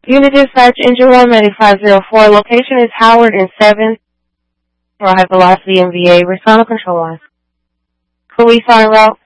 Unit dispatch, engine 1, Medic 504. Location is Howard and 7 for high velocity MVA. We're on control line. Police on route.